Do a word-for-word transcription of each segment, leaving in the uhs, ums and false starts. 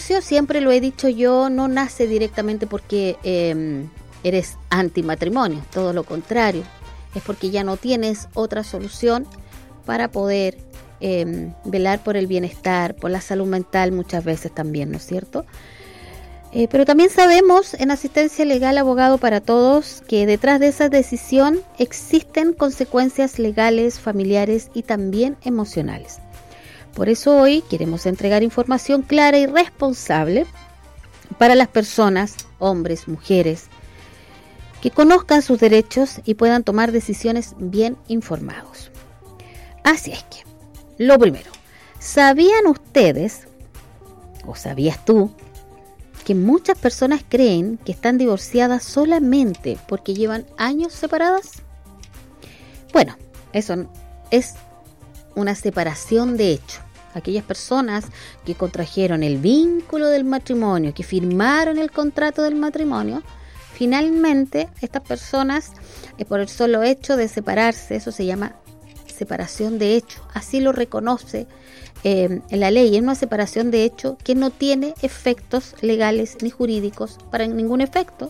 divorcio, siempre lo he dicho yo, no nace directamente porque eh, eres antimatrimonio, todo lo contrario, es porque ya no tienes otra solución para poder eh, velar por el bienestar, por la salud mental muchas veces también, ¿no es cierto? Eh, pero también sabemos en Asistencia Legal Abogado para Todos que detrás de esa decisión existen consecuencias legales, familiares y también emocionales. Por eso hoy queremos entregar información clara y responsable para las personas, hombres, mujeres, que conozcan sus derechos y puedan tomar decisiones bien informados. Así es que, lo primero, ¿sabían ustedes, o sabías tú, que muchas personas creen que están divorciadas solamente porque llevan años separadas? Bueno, eso es una separación de hecho. Aquellas personas que contrajeron el vínculo del matrimonio, que firmaron el contrato del matrimonio, finalmente estas personas, eh, por el solo hecho de separarse, eso se llama separación de hecho, así lo reconoce eh, en la ley, es una separación de hecho que no tiene efectos legales ni jurídicos para ningún efecto,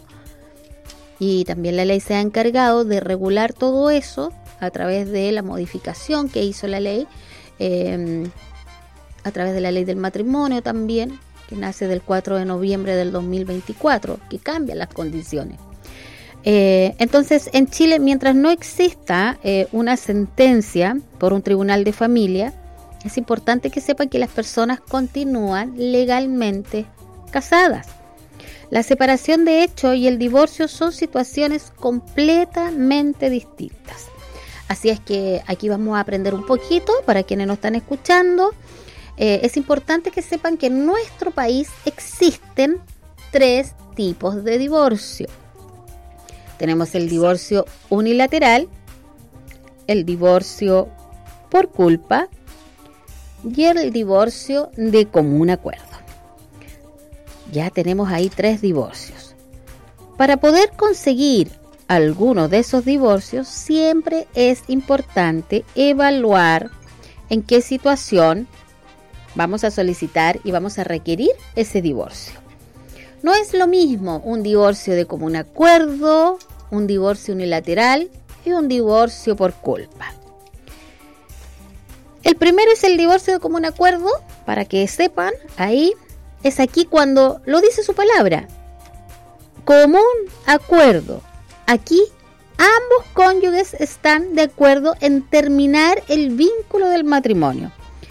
y también la ley se ha encargado de regular todo eso a través de la modificación que hizo la ley, eh, a través de la ley del matrimonio también, que nace del cuatro de noviembre del dos mil veinticuatro, que cambia las condiciones. Eh, entonces, en Chile, mientras no exista eh, una sentencia por un tribunal de familia, es importante que sepan que las personas continúan legalmente casadas. La separación de hecho y el divorcio son situaciones completamente distintas. Así es que aquí vamos a aprender un poquito para quienes nos están escuchando. Eh, es importante que sepan que en nuestro país existen tres tipos de divorcio. Tenemos el divorcio unilateral, el divorcio por culpa y el divorcio de común acuerdo. Ya tenemos ahí tres divorcios. Para poder conseguir alguno de esos divorcios, siempre es importante evaluar en qué situación vamos a solicitar y vamos a requerir ese divorcio. No es lo mismo un divorcio de común acuerdo, un divorcio unilateral y un divorcio por culpa. El primero es el divorcio de común acuerdo, para que sepan, ahí es aquí cuando lo dice su palabra. Común acuerdo. Aquí ambos cónyuges están de acuerdo en terminar el vínculo del matrimonio.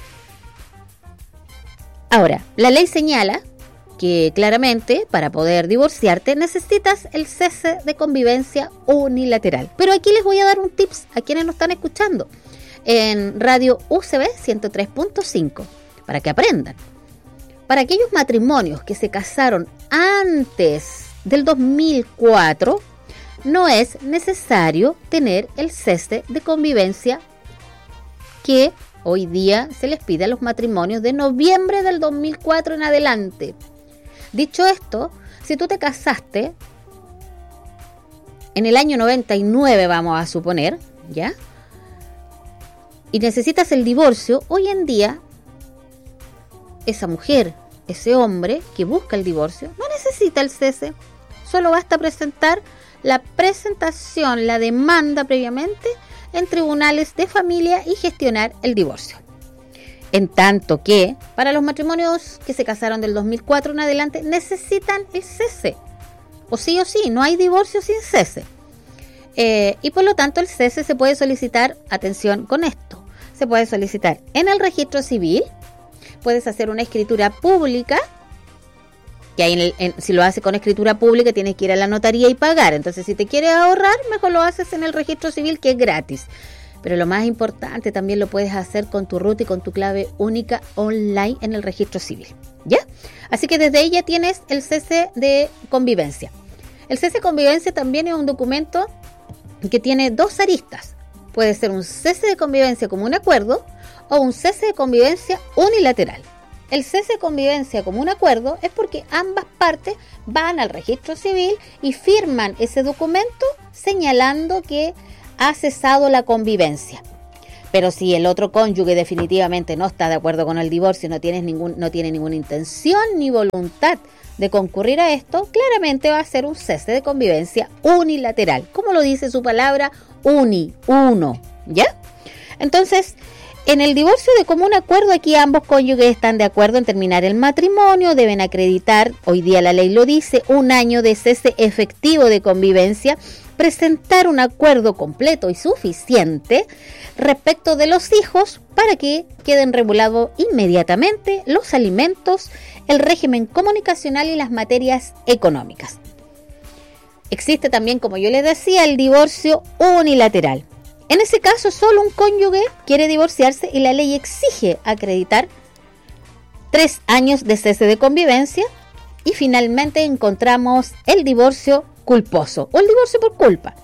Ahora, la ley señala que claramente para poder divorciarte necesitas el cese de convivencia unilateral. Pero aquí les voy a dar un tips a quienes nos están escuchando en Radio U C B ciento tres punto cinco para que aprendan. Para aquellos matrimonios que se casaron antes del dos mil cuatro, no es necesario tener el cese de convivencia que hoy día se les pide a los matrimonios de noviembre del dos mil cuatro en adelante. Dicho esto, si tú te casaste en el año noventa y nueve, vamos a suponer, ¿ya? Y necesitas el divorcio, hoy en día, esa mujer, ese hombre que busca el divorcio, no necesita el cese. Solo basta presentar la presentación, la demanda previamente en tribunales de familia y gestionar el divorcio. En tanto que, para los matrimonios que se casaron del dos mil cuatro en adelante, necesitan el cese. O sí o sí, no hay divorcio sin cese. Eh, y por lo tanto el cese se puede solicitar, atención con esto, se puede solicitar en el registro civil, puedes hacer una escritura pública, que hay en el, en, si lo haces con escritura pública tienes que ir a la notaría y pagar. Entonces, si te quieres ahorrar, mejor lo haces en el registro civil, que es gratis. Pero lo más importante, también lo puedes hacer con tu ruta y con tu clave única online en el registro civil, ¿ya? Así que desde ahí ya tienes el cese de convivencia. El cese de convivencia también es un documento que tiene dos aristas. Puede ser un cese de convivencia como un acuerdo o un cese de convivencia unilateral. El cese de convivencia como un acuerdo es porque ambas partes van al registro civil y firman ese documento señalando que ha cesado la convivencia. Pero si el otro cónyuge definitivamente no está de acuerdo con el divorcio, no tiene, ningún, no tiene ninguna intención ni voluntad de concurrir a esto, claramente va a ser un cese de convivencia unilateral. Como lo dice su palabra, uni, uno, ¿ya? Entonces, en el divorcio de común acuerdo, aquí ambos cónyuges están de acuerdo en terminar el matrimonio, deben acreditar, hoy día la ley lo dice, un año de cese efectivo de convivencia, presentar un acuerdo completo y suficiente respecto de los hijos para que queden regulados inmediatamente los alimentos, el régimen comunicacional y las materias económicas. Existe también, como yo les decía, el divorcio unilateral. En ese caso, solo un cónyuge quiere divorciarse y la ley exige acreditar tres años de cese de convivencia y finalmente encontramos el divorcio culposo o el divorcio por culpa.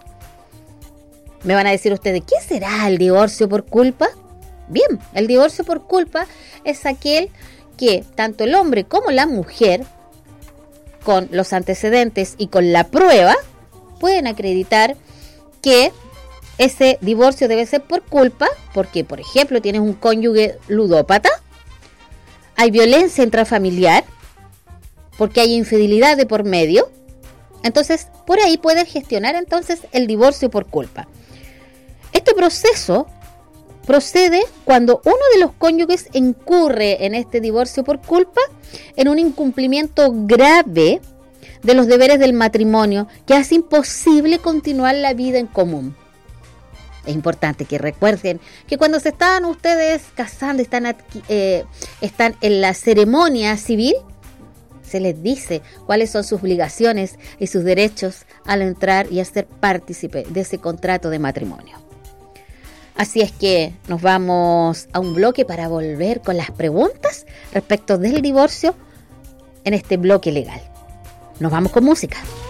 Me van a decir ustedes, ¿qué será el divorcio por culpa? Bien, el divorcio por culpa es aquel que tanto el hombre como la mujer, con los antecedentes y con la prueba, pueden acreditar que ese divorcio debe ser por culpa, porque, por ejemplo, tienes un cónyuge ludópata, hay violencia intrafamiliar, porque hay infidelidad de por medio. Entonces, por ahí pueden gestionar entonces el divorcio por culpa. Este proceso procede cuando uno de los cónyuges incurre en este divorcio por culpa en un incumplimiento grave de los deberes del matrimonio que hace imposible continuar la vida en común. Es importante que recuerden que cuando se están ustedes casando, están, adqui- eh, están en la ceremonia civil, se les dice cuáles son sus obligaciones y sus derechos al entrar y a ser partícipe de ese contrato de matrimonio. Así es que nos vamos a un bloque para volver con las preguntas respecto del divorcio en este bloque legal. Nos vamos con música.